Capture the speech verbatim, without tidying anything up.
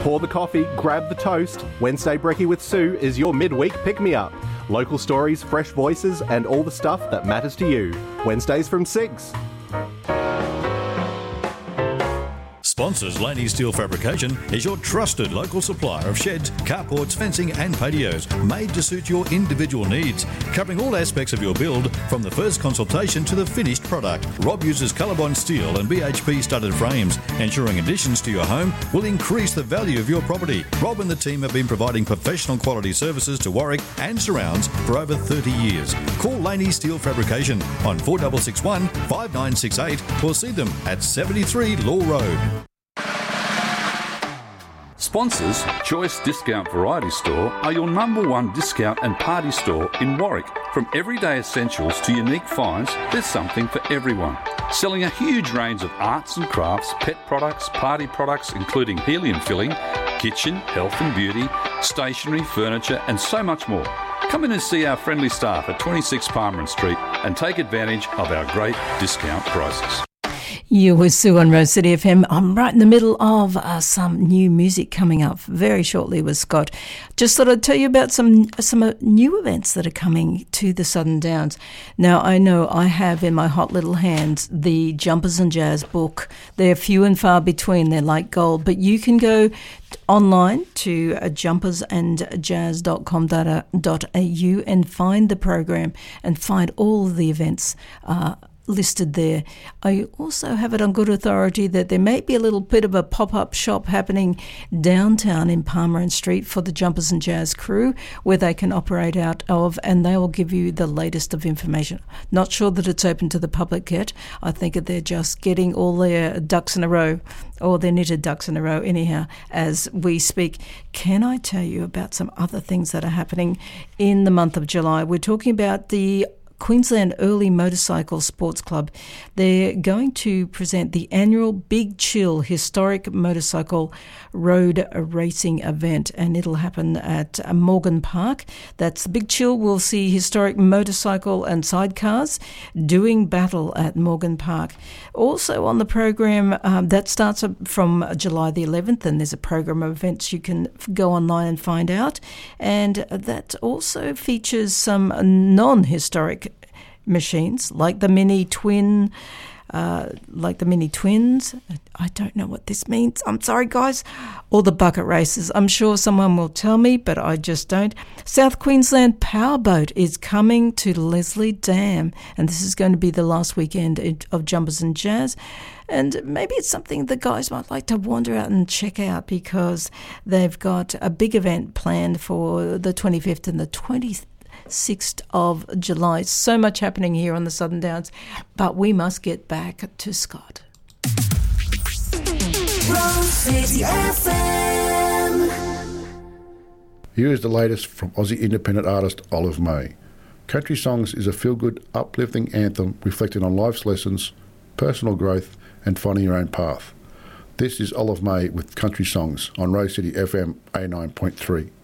Pour the coffee, grab the toast. Wednesday Brekkie with Sue is your midweek pick-me-up. Local stories, fresh voices, and all the stuff that matters to you. Wednesdays from six. Sponsors Laney Steel Fabrication is your trusted local supplier of sheds, carports, fencing and patios made to suit your individual needs, covering all aspects of your build from the first consultation to the finished product. Rob uses Colorbond steel and B H P studded frames, ensuring additions to your home will increase the value of your property. Rob and the team have been providing professional quality services to Warwick and surrounds for over thirty years. Call Laney Steel Fabrication on four six six one, five nine six eight or see them at seventy-three Law Road. Sponsors, Choice Discount Variety Store are your number one discount and party store in Warwick. From everyday essentials to unique finds, there's something for everyone. Selling a huge range of arts and crafts, pet products, party products including helium filling, kitchen, health and beauty, stationery, furniture and so much more. Come in and see our friendly staff at twenty-six Palmerin Street and take advantage of our great discount prices. You with Sue on Rose City F M. I'm right in the middle of uh, some new music coming up very shortly with Scott. Just thought I'd tell you about some some uh, new events that are coming to the Southern Downs. Now, I know I have in my hot little hands the Jumpers and Jazz book. They're few and far between. They're like gold. But you can go online to uh, jumpers and jazz dot com dot a u and find the program and find all of the events uh listed there. I also have it on good authority that there may be a little bit of a pop-up shop happening downtown in Palmerin Street for the Jumpers and Jazz crew where they can operate out of, and they will give you the latest of information. Not sure that it's open to the public yet. I think that they're just getting all their ducks in a row, or their knitted ducks in a row anyhow, as we speak. Can I tell you about some other things that are happening in the month of July? We're talking about the Queensland Early Motorcycle Sports Club. They're going to present the annual Big Chill Historic Motorcycle Road Racing event, and it'll happen at Morgan Park. That's Big Chill. Will see historic motorcycle and sidecars doing battle at Morgan Park. Also on the program, um, that starts from July the eleventh, and there's a program of events you can go online and find out. And that also features some non-historic machines like the Mini Twin, uh, like the Mini Twins. I don't know what this means. I'm sorry, guys. Or the bucket races. I'm sure someone will tell me, but I just don't. South Queensland Powerboat is coming to Leslie Dam, and this is going to be the last weekend of Jumpers and Jazz. And maybe it's something the guys might like to wander out and check out, because they've got a big event planned for the twenty-fifth and the twentieth. sixth of July. So much happening here on the Southern Downs, but we must get back to Scott. Rose City F M. Here is the latest from Aussie independent artist Olive May. Country Songs is a feel-good, uplifting anthem reflecting on life's lessons, personal growth and finding your own path. This is Olive May with Country Songs on Rose City F M eighty-nine point three.